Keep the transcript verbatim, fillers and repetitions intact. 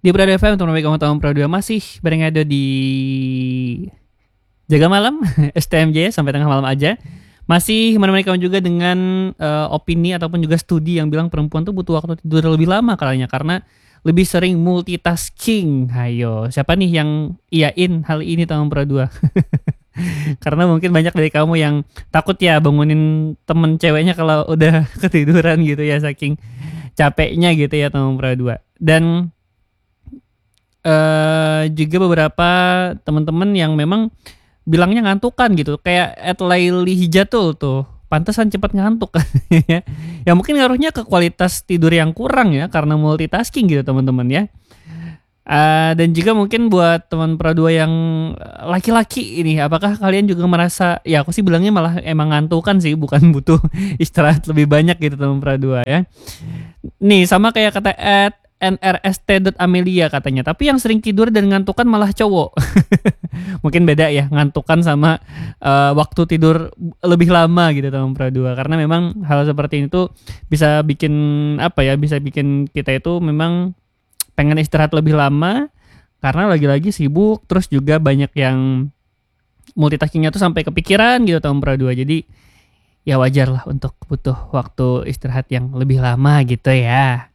Di Prado F M, teman baik kamu tahun Prado dua masih bareng ada di Jaga Malam S T M J sampai tengah malam aja. Masih menemani kamu juga dengan uh, opini ataupun juga studi yang bilang perempuan tuh butuh waktu tidur lebih lama kalanya karena lebih sering multitasking. Hayo, siapa nih yang iyain hal ini tahun Prado dua? Karena mungkin banyak dari kamu yang takut ya bangunin temen ceweknya kalau udah ketiduran gitu ya saking capeknya gitu ya tahun Prado dua. Dan uh, juga beberapa teman-teman yang memang bilangnya ngantukan gitu kayak at Laili Hijatul tuh pantesan cepat ngantuk ya. Ya mungkin ngaruhnya ke kualitas tidur yang kurang ya karena multitasking gitu teman-teman ya. Uh, dan juga mungkin buat teman Prado dua yang laki-laki ini, apakah kalian juga merasa, ya aku sih bilangnya malah emang ngantukan sih, bukan butuh istirahat lebih banyak gitu teman Prado dua ya. Nih sama kayak kata at N R S T dot Amelia katanya, tapi yang sering tidur dan ngantukan malah cowok. Mungkin beda ya ngantukan sama uh, waktu tidur lebih lama gitu teman Prado dua, karena memang hal seperti itu bisa bikin apa ya, bisa bikin kita itu memang pengen istirahat lebih lama karena lagi-lagi sibuk, terus juga banyak yang multitaskingnya tuh sampai kepikiran gitu teman Prado dua. Jadi ya wajar lah untuk butuh waktu istirahat yang lebih lama gitu ya.